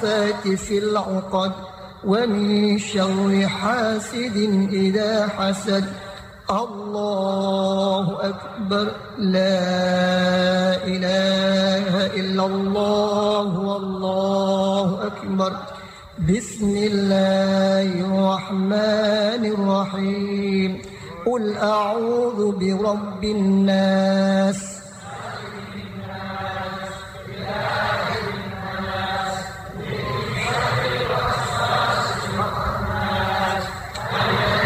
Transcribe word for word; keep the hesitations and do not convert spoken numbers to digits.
النفاثات في العقد ومن شر حاسد إذا حسد. الله أكبر. لا إله إلا الله والله أكبر. بسم الله الرحمن الرحيم. قل أعوذ برب الناس